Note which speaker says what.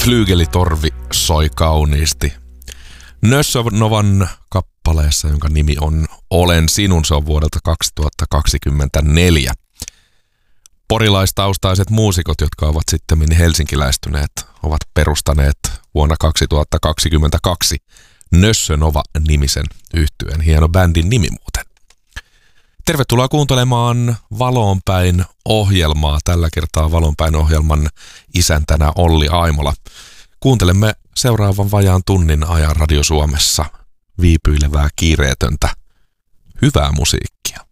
Speaker 1: Flygelitorvi soi kauniisti Nössönovan kappaleessa, jonka nimi on Olen sinun, se on vuodelta 2024. Porilaistaustaiset muusikot, jotka ovat sittemmin helsinkiläistyneet, ovat perustaneet vuonna 2022 Nössönova-nimisen yhtyeen. Hieno bändin nimi muuten. Tervetuloa kuuntelemaan Valoonpäin ohjelmaa. Tällä kertaa Valoonpäin ohjelman isäntänä Olli Aimola. Kuuntelemme seuraavan vajaan tunnin ajan Radio Suomessa viipyilevää kiireetöntä hyvää musiikkia.